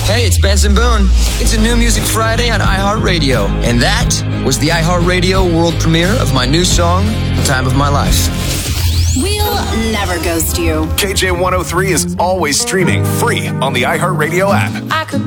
Hey, it's Benson Boone. It's a New Music Friday on iHeartRadio. And that was the iHeartRadio world premiere of my new song, Time of My Life. We'll never ghost you. KJ103 is always streaming free on the iHeartRadio app. I could